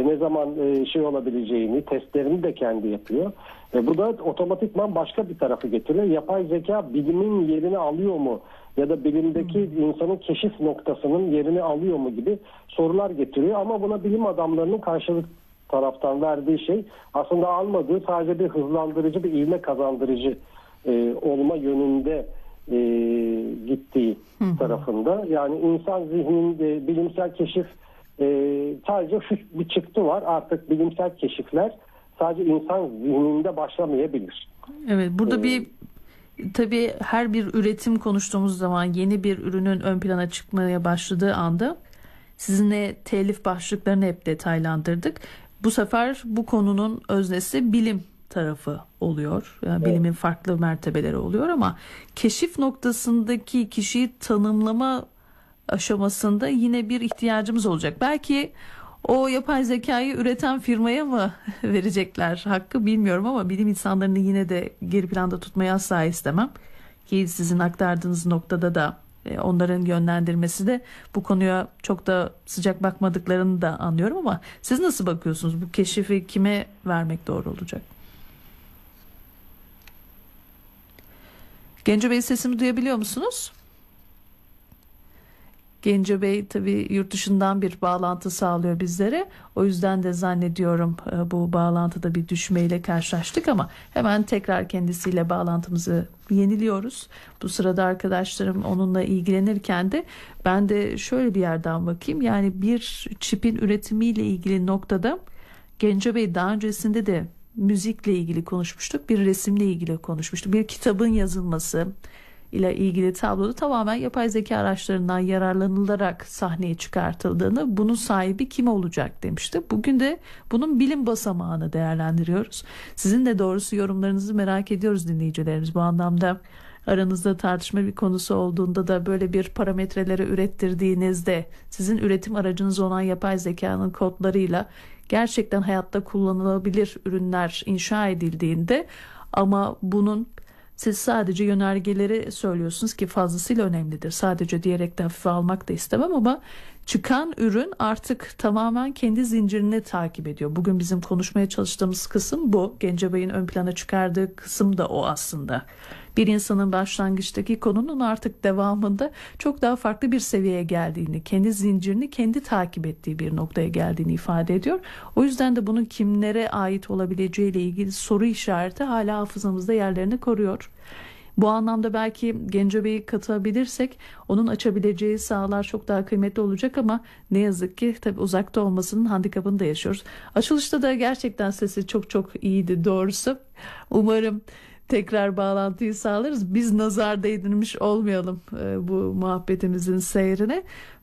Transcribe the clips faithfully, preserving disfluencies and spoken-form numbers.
ne zaman e, şey olabileceğini, testlerini de kendi yapıyor. E, bu da otomatikman başka bir tarafı getiriyor. Yapay zeka bilimin yerini alıyor mu? Ya da bilimdeki hmm. insanın keşif noktasının yerini alıyor mu gibi sorular getiriyor. Ama buna bilim adamlarının karşılık taraftan verdiği şey aslında almadığı sadece bir hızlandırıcı, bir ivme kazandırıcı e, olma yönünde e, gittiği hmm. tarafında. Yani insan zihninde bilimsel keşif e, sadece şu bir çıktı var. Artık bilimsel keşifler sadece insan zihninde başlamayabilir. Evet, burada ee, bir tabii her bir üretim konuştuğumuz zaman yeni bir ürünün ön plana çıkmaya başladığı anda sizinle telif başlıklarını hep detaylandırdık. Bu sefer bu konunun öznesi bilim tarafı oluyor. Yani evet. Bilimin farklı mertebeleri oluyor ama keşif noktasındaki kişiyi tanımlama aşamasında yine bir ihtiyacımız olacak. Belki o yapay zekayı üreten firmaya mı verecekler hakkı bilmiyorum ama bilim insanlarını yine de geri planda tutmayı asla istemem. Ki sizin aktardığınız noktada da onların yönlendirmesi de bu konuya çok da sıcak bakmadıklarını da anlıyorum ama siz nasıl bakıyorsunuz? Bu keşifi kime vermek doğru olacak? Genco Bey, sesimi duyabiliyor musunuz? Genco Bey tabii yurt dışından bir bağlantı sağlıyor bizlere. O yüzden de zannediyorum bu bağlantıda bir düşmeyle karşılaştık ama hemen tekrar kendisiyle bağlantımızı yeniliyoruz. Bu sırada arkadaşlarım onunla ilgilenirken de ben de şöyle bir yerden bakayım. Yani bir çipin üretimiyle ilgili noktada Genco Bey daha öncesinde de müzikle ilgili konuşmuştuk. Bir resimle ilgili konuşmuştuk. Bir kitabın yazılması ile ilgili tabloda tamamen yapay zeka araçlarından yararlanılarak sahneye çıkartıldığını, bunun sahibi kim olacak demişti. Bugün de bunun bilim basamağını değerlendiriyoruz. Sizin de doğrusu yorumlarınızı merak ediyoruz dinleyicilerimiz. Bu anlamda aranızda tartışma bir konusu olduğunda da böyle bir parametreleri ürettirdiğinizde sizin üretim aracınız olan yapay zekanın kodlarıyla gerçekten hayatta kullanılabilir ürünler inşa edildiğinde ama bunun siz sadece yönergeleri söylüyorsunuz ki fazlasıyla önemlidir. Sadece diyerek de hafife almak da istemem ama çıkan ürün artık tamamen kendi zincirini takip ediyor. Bugün bizim konuşmaya çalıştığımız kısım bu. Genco Bey'in ön plana çıkardığı kısım da o aslında. Bir insanın başlangıçtaki konunun artık devamında çok daha farklı bir seviyeye geldiğini, kendi zincirini kendi takip ettiği bir noktaya geldiğini ifade ediyor. O yüzden de bunun kimlere ait olabileceğiyle ilgili soru işareti hala hafızamızda yerlerini koruyor. Bu anlamda belki Genco Bey'i katabilirsek onun açabileceği sahalar çok daha kıymetli olacak ama ne yazık ki tabii uzakta olmasının handikapını da yaşıyoruz. Açılışta da gerçekten sesi çok çok iyiydi doğrusu. Umarım tekrar bağlantıyı sağlarız. Biz nazar değdirmiş olmayalım e, bu muhabbetimizin seyrine.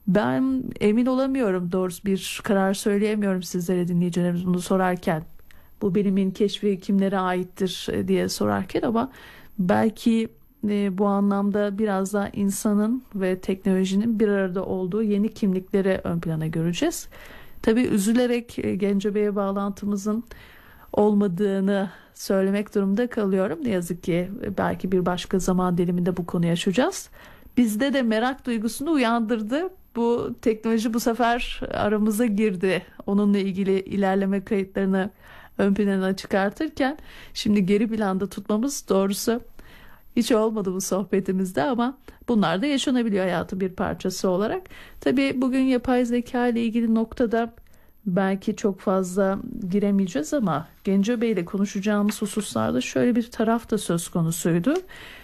Ben emin olamıyorum, doğrusu bir karar söyleyemiyorum sizlere dinleyicilerimiz bunu sorarken. Bu bilimin keşfi kimlere aittir e, diye sorarken ama belki e, bu anlamda biraz daha insanın ve teknolojinin bir arada olduğu yeni kimlikleri ön plana göreceğiz. Tabii üzülerek e, Genco Bey'e bağlantımızın olmadığını söylemek durumunda kalıyorum. Ne yazık ki belki bir başka zaman diliminde bu konuyu açacağız. Bizde de merak duygusunu uyandırdı. Bu teknoloji bu sefer aramıza girdi. Onunla ilgili ilerleme kayıtlarını ön plana çıkartırken şimdi geri planda tutmamız doğrusu hiç olmadı bu sohbetimizde ama bunlar da yaşanabiliyor hayatın bir parçası olarak. Tabii bugün yapay zeka ile ilgili noktada belki çok fazla giremeyeceğiz ama Genco Bey ile konuşacağımız hususlarda şöyle bir taraf da söz konusuydu.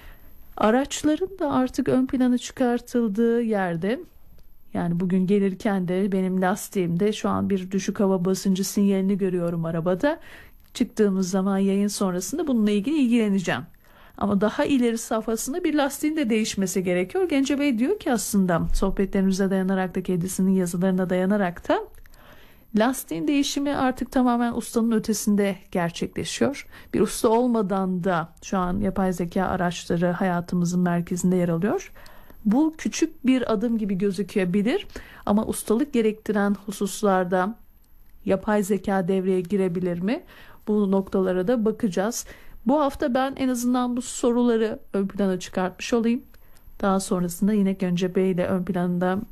Araçların da artık ön plana çıkartıldığı yerde, yani bugün gelirken de benim lastiğimde şu an bir düşük hava basıncı sinyalini görüyorum arabada. Çıktığımız zaman yayın sonrasında bununla ilgili ilgileneceğim. Ama daha ileri safhasında bir lastiğin de değişmesi gerekiyor. Genco Bey diyor ki aslında sohbetlerimize dayanarak da kendisinin yazılarına dayanarak da lastiğin değişimi artık tamamen ustanın ötesinde gerçekleşiyor. Bir usta olmadan da şu an yapay zeka araçları hayatımızın merkezinde yer alıyor. Bu küçük bir adım gibi gözükebilir ama ustalık gerektiren hususlarda yapay zeka devreye girebilir mi? Bu noktalara da bakacağız. Bu hafta ben en azından bu soruları ön plana çıkartmış olayım. Daha sonrasında yine Genco Bey ile ön planda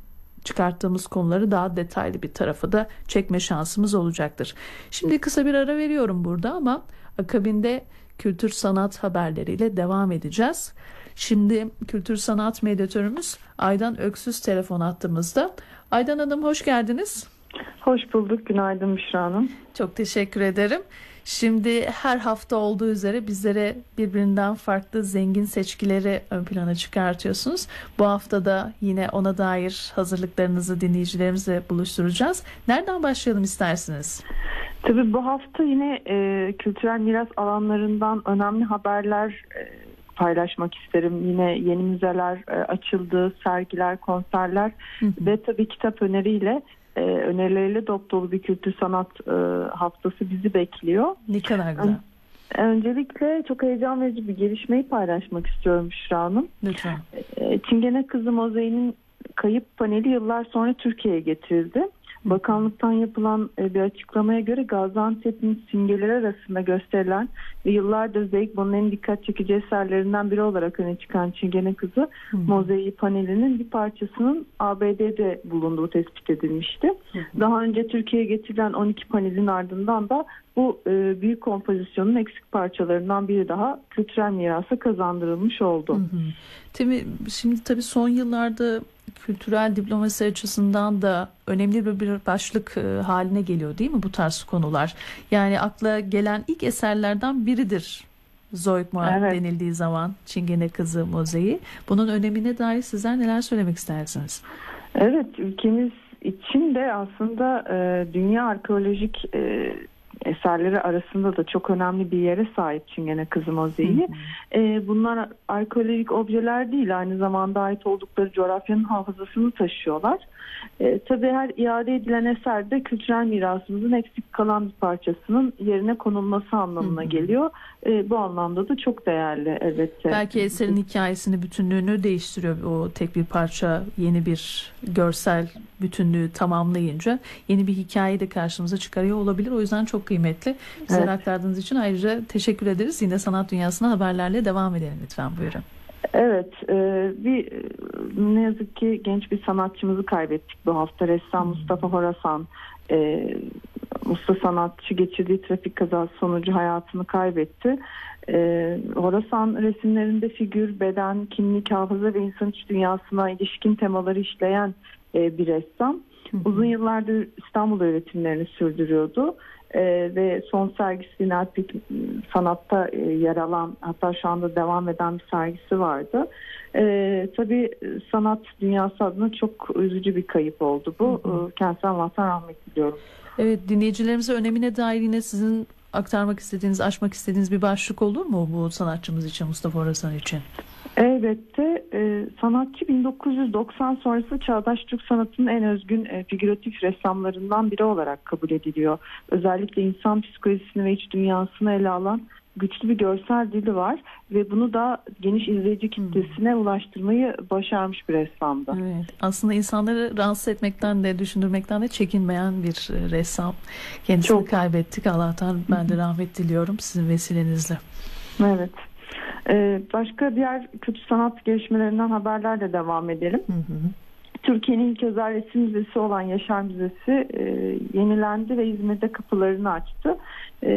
çıkarttığımız konuları daha detaylı bir tarafı da çekme şansımız olacaktır. Şimdi kısa bir ara veriyorum burada ama akabinde kültür sanat haberleriyle devam edeceğiz. Şimdi kültür sanat medyatörümüz Aydan Öksüz telefon hattımızda. Aydan Hanım hoş geldiniz. Hoş bulduk. Günaydın Büşra Hanım. Çok teşekkür ederim. Şimdi her hafta olduğu üzere bizlere birbirinden farklı zengin seçkileri ön plana çıkartıyorsunuz. Bu hafta da yine ona dair hazırlıklarınızı dinleyicilerimizle buluşturacağız. Nereden başlayalım istersiniz? Tabii bu hafta yine e, kültürel miras alanlarından önemli haberler e, paylaşmak isterim. Yine yeni müzeler e, açıldı, sergiler, konserler hı hı. ve tabii kitap öneriyle e, önerileriyle dop dolu bir kültür sanat e, haftası bizi bekliyor. Ne kadar güzel. Ön, öncelikle çok heyecan verici bir gelişmeyi paylaşmak istiyorum Büşra Hanım. Lütfen. E, Çingene Kızı Mozaik'in kayıp paneli yıllar sonra Türkiye'ye getirildi. Bakanlıktan yapılan bir açıklamaya göre Gaziantep'in simgeleri arasında gösterilen ve yıllardır Zeigbo'nun en dikkat çekici eserlerinden biri olarak öne çıkan Çingene Kızı hı hı. Mozaik panelinin bir parçasının A B D'de bulunduğu tespit edilmişti. Hı hı. Daha önce Türkiye'ye getirilen on iki panelin ardından da bu e, büyük kompozisyonun eksik parçalarından biri daha kültürel mirasa kazandırılmış oldu. Hı hı. Tabii, şimdi tabii son yıllarda kültürel diplomasi açısından da önemli bir, bir başlık e, haline geliyor değil mi bu tarz konular? Yani akla gelen ilk eserlerden biridir Zoikma evet. denildiği zaman Çingene Kızı Mozaik. Bunun önemine dair sizler neler söylemek istersiniz? Evet, ülkemiz için de aslında e, dünya arkeolojik e, eserleri arasında da çok önemli bir yere sahip Çingene Kızı Mozaik'i. E, bunlar arkeolojik objeler değil, aynı zamanda ait oldukları coğrafyanın hafızasını taşıyorlar. E, tabii her iade edilen eserde kültürel mirasımızın eksik kalan bir parçasının yerine konulması anlamına geliyor. E, bu anlamda da çok değerli elbette. Belki eserin hikayesini, bütünlüğünü değiştiriyor. O tek bir parça yeni bir görsel bütünlüğü tamamlayınca yeni bir hikayeyi de karşımıza çıkarıyor olabilir. O yüzden çok kıymetli. Bizlere evet. aktardığınız için ayrıca teşekkür ederiz. Yine sanat dünyasına haberlerle devam edelim lütfen. Buyurun. Evet, e, bir ne yazık ki genç bir sanatçımızı kaybettik bu hafta. Ressam hmm. Mustafa Horasan, e, usta sanatçı geçirdiği trafik kazası sonucu hayatını kaybetti. E, Horasan resimlerinde figür, beden, kimlik, hafıza ve insan iç dünyasına ilişkin temaları işleyen e, bir ressam. Hmm. Uzun yıllardır İstanbul öğretimlerini sürdürüyordu. Ee, ve son sergisi Vinalpik Sanat'ta e, yer alan, hatta şu anda devam eden bir sergisi vardı. Ee, tabii sanat dünyası adına çok üzücü bir kayıp oldu bu. Hı hı. Kendisine Allah'tan rahmet diliyorum. Evet, dinleyicilerimize önemine dair yine sizin aktarmak istediğiniz, açmak istediğiniz bir başlık olur mu bu sanatçımız için, Mustafa Horasan için? Elbette. E, sanatçı bin dokuz yüz doksan sonrası çağdaş Türk sanatının en özgün e, figüratif ressamlarından biri olarak kabul ediliyor. Özellikle insan psikolojisini ve iç dünyasını ele alan güçlü bir görsel dili var ve bunu da geniş izleyici kitlesine hmm. ulaştırmayı başarmış bir ressamdı. Evet, aslında insanları rahatsız etmekten de düşündürmekten de çekinmeyen bir ressam. Kendisini Çok. kaybettik. Allah'tan ben de rahmet diliyorum sizin vesilenizle. Evet. Ee, başka diğer kültür sanat gelişmelerinden haberlerle devam edelim. Hı hı. Türkiye'nin ilk özel resim müzesi olan Yaşar Müzesi e, yenilendi ve İzmir'de kapılarını açtı. E,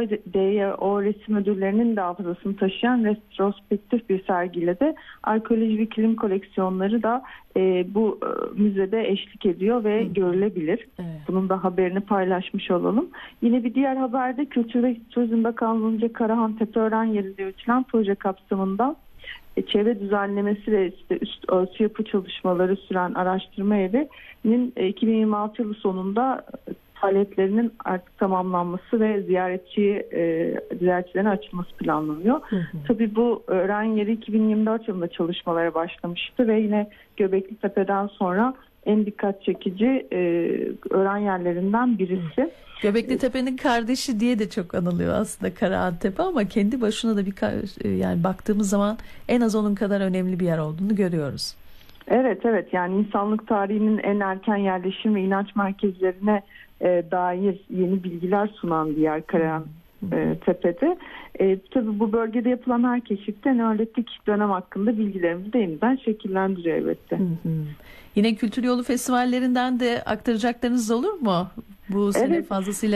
D Y O resim ödüllerinin de hafızasını taşıyan retrospektif bir sergiyle de arkeoloji ve kilim koleksiyonları da e, bu e, müzede eşlik ediyor ve Hı. görülebilir. Evet. Bunun da haberini paylaşmış olalım. Yine bir diğer haberde Kültür ve Turizm Bakanlığı'nca Karahan Tepeören yerinde yürütülen proje kapsamında çevre düzenlemesi ve işte üst ölçü yapı çalışmaları süren araştırma evinin iki bin yirmi altı yılı sonunda faaliyetlerinin artık tamamlanması ve ziyaretçi e, ziyaretçilerin açılması planlanıyor. Hı hı. Tabii bu öğren yeri iki bin yirmi dört yılında çalışmalara başlamıştı ve yine Göbekli Tepe'den sonra en dikkat çekici e, öğren yerlerinden birisi. Hı. Göbekli Tepe'nin kardeşi diye de çok anılıyor aslında Karahantepe, ama kendi başına da bir yani baktığımız zaman en az onun kadar önemli bir yer olduğunu görüyoruz. Evet evet, yani insanlık tarihinin en erken yerleşim ve inanç merkezlerine e, dair yeni bilgiler sunan bir yer Karahan e, tepede. E, tabii bu bölgede yapılan her keşifte Neolitik dönem hakkında bilgilerimizi de yeniden şekillendiriyor elbette. Hı hı. Yine Kültür Yolu festivallerinden de aktaracaklarınız olur mu? Bu sene evet. fazlasıyla